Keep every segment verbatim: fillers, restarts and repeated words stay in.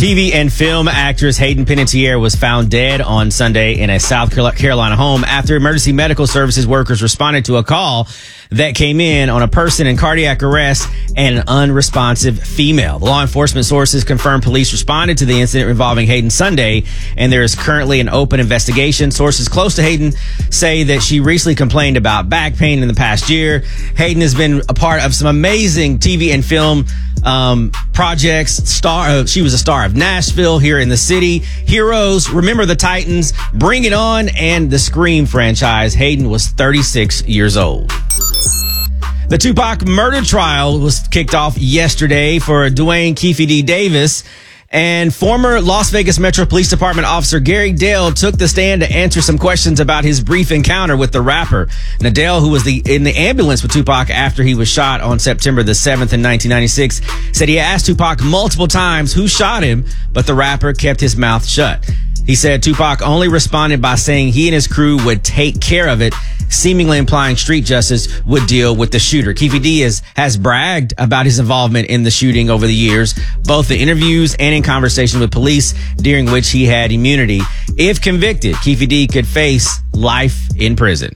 T V and film actress Hayden Panettiere was found dead on Sunday in a South Carolina home after emergency medical services workers responded to a call that came in on a person in cardiac arrest and an unresponsive female. The law enforcement sources confirmed police responded to the incident involving Hayden Sunday, and there is currently an open investigation. Sources close to Hayden say that she recently complained about back pain in the past year. Hayden has been a part of some amazing T V and film um, projects. Star, uh, she was a star of Nashville, Here in the City, Heroes, Remember the Titans, Bring It On, and the Scream franchise. Hayden was thirty-six years old. The Tupac murder trial was kicked off yesterday for Dwayne Keefe D. Davis, and former Las Vegas Metro Police Department officer Gary Dale took the stand to answer some questions about his brief encounter with the rapper. Nadell, who was the in the ambulance with Tupac after he was shot on September the seventh in nineteen ninety-six, said he asked Tupac multiple times who shot him, but the rapper kept his mouth shut. He said Tupac only responded by saying he and his crew would take care of it, seemingly implying street justice would deal with the shooter. Keefe D has, has bragged about his involvement in the shooting over the years, both in interviews and in conversations with police, during which he had immunity. If convicted, Keefe D could face life in prison.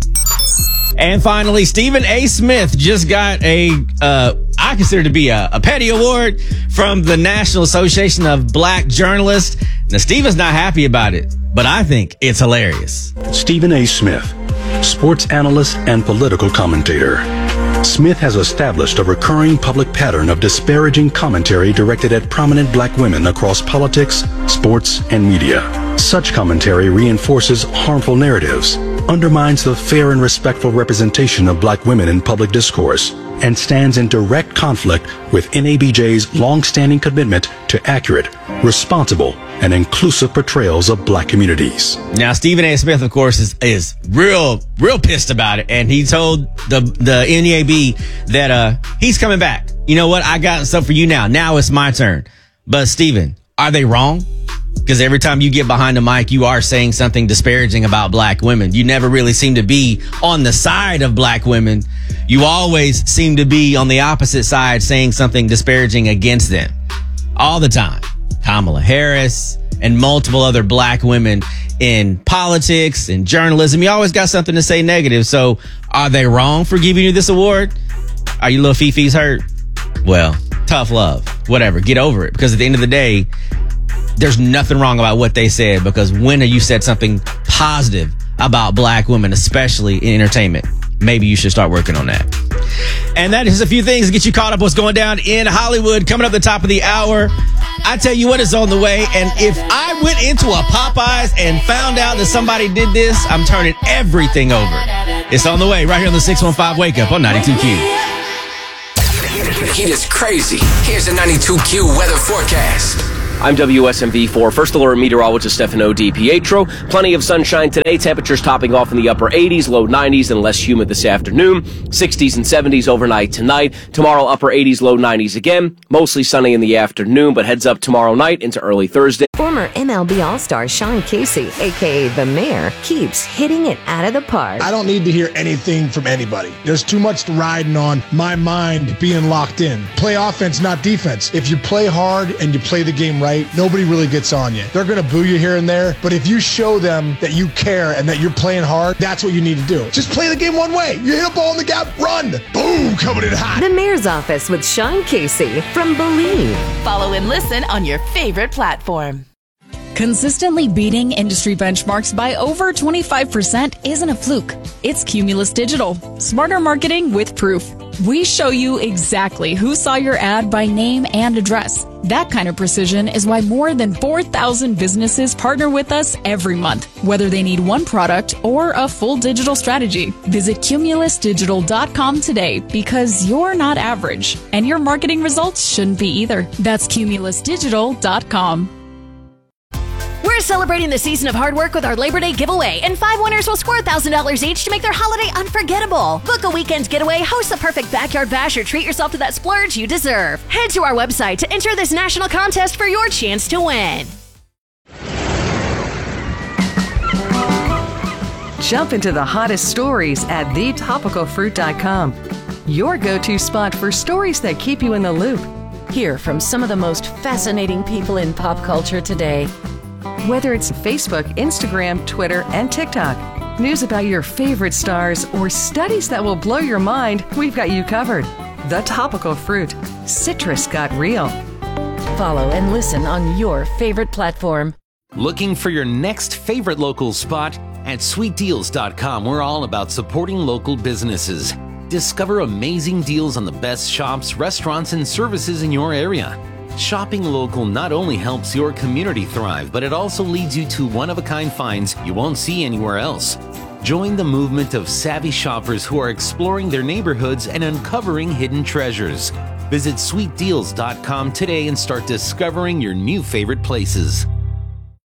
And finally, Stephen A. Smith just got a, uh, I consider to be a, a petty award from the National Association of Black Journalists. Now, Stephen's not happy about it, but I think it's hilarious. Stephen A. Smith, sports analyst and political commentator. Smith has established a recurring public pattern of disparaging commentary directed at prominent black women across politics, sports, and media. Such commentary reinforces harmful narratives, undermines the fair and respectful representation of black women in public discourse, and stands in direct conflict with N A B J's long-standing commitment to accurate, responsible, and inclusive portrayals of black communities. Now, Stephen A. Smith, of course, is, is real, real pissed about it, and he told the the N A B that uh he's coming back. You know what? I got stuff for you now. Now it's my turn. But Stephen, are they wrong? Because every time you get behind the mic, you are saying something disparaging about black women. You never really seem to be on the side of black women. You always seem to be on the opposite side saying something disparaging against them. All the time. Kamala Harris and multiple other black women in politics and journalism. You always got something to say negative. So are they wrong for giving you this award? Are you little Fifi's hurt? Well, tough love. Whatever. Get over it. Because at the end of the day, there's nothing wrong about what they said, because when you said something positive about black women, especially in entertainment, maybe you should start working on that. And that is a few things to get you caught up what's going down in Hollywood. Coming up at the top of the hour, I tell you what is on the way. And if I went into a Popeyes and found out that somebody did this, I'm turning everything over. It's on the way right here on the six one five Wake Up on ninety-two Q. Heat is crazy. Here's the ninety-two Q weather forecast. I'm W S M V four First Alert meteorologist Stefano Di Pietro. Plenty of sunshine today. Temperatures topping off in the upper eighties, low nineties, and less humid this afternoon. sixties and seventies overnight tonight. Tomorrow, upper eighties, low nineties again. Mostly sunny in the afternoon, but heads up tomorrow night into early Thursday. Former M L B All-Star Sean Casey, a k a. The Mayor, keeps hitting it out of the park. I don't need to hear anything from anybody. There's too much riding on my mind being locked in. Play offense, not defense. If you play hard and you play the game right, nobody really gets on you. They're going to boo you here and there, but if you show them that you care and that you're playing hard, that's what you need to do. Just play the game one way. You hit a ball in the gap, run. Boom, coming in hot. The Mayor's Office with Sean Casey from Believe. Follow and listen on your favorite platform. Consistently beating industry benchmarks by over twenty-five percent isn't a fluke. It's Cumulus Digital. Smarter marketing with proof. We show you exactly who saw your ad by name and address. That kind of precision is why more than four thousand businesses partner with us every month, whether they need one product or a full digital strategy. Visit cumulus digital dot com today, because you're not average, and your marketing results shouldn't be either. That's cumulus digital dot com. We're celebrating the season of hard work with our Labor Day giveaway, and five winners will score one thousand dollars each to make their holiday unforgettable. Book a weekend getaway, host a perfect backyard bash, or treat yourself to that splurge you deserve. Head to our website to enter this national contest for your chance to win. Jump into the hottest stories at the topical fruit dot com. Your go-to spot for stories that keep you in the loop. Hear from some of the most fascinating people in pop culture today. Whether it's Facebook, Instagram, Twitter, and TikTok, news about your favorite stars, or studies that will blow your mind, we've got you covered. The Topical Fruit. Citrus got real. Follow and listen on your favorite platform. Looking for your next favorite local spot? At sweet deals dot com, we're all about supporting local businesses. Discover amazing deals on the best shops, restaurants, and services in your area. Shopping local not only helps your community thrive, but it also leads you to one-of-a-kind finds you won't see anywhere else. Join the movement of savvy shoppers who are exploring their neighborhoods and uncovering hidden treasures. Visit sweet deals dot com today and start discovering your new favorite places.